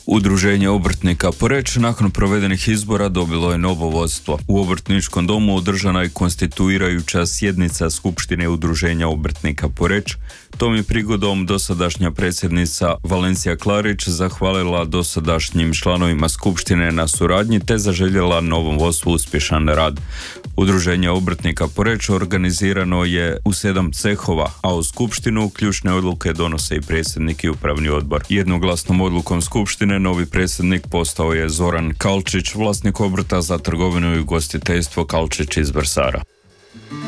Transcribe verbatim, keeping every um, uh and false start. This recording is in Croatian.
Udruženje obrtnika Poreč nakon provedenih izbora dobilo je novo vodstvo. U Obrtničkom domu održana je konstituirajuća sjednica Skupštine Udruženja obrtnika Poreč. Tom je prigodom dosadašnja predsjednica Valencija Klarić zahvalila dosadašnjim članovima Skupštine na suradnji te zaželjela novom vodstvu uspješan rad. Udruženje obrtnika Poreč organizirano je u sedam cehova, a u Skupštinu ključne odluke donose i predsjednik i upravni odbor. Jednoglasnom odlukom Skupštine novi predsjednik postao je Zoran Kalčić, vlasnik obrta za trgovinu i ugostiteljstvo Kalčić iz Vrsara.